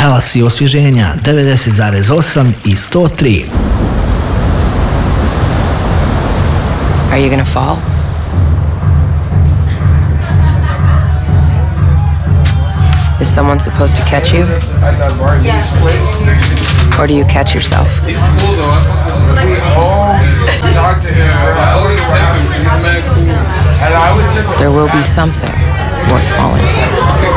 Talasi osvježenja 90,8 i 103. Are you gonna fall? Is someone supposed to catch you? Or do you catch yourself? There will be something worth falling for.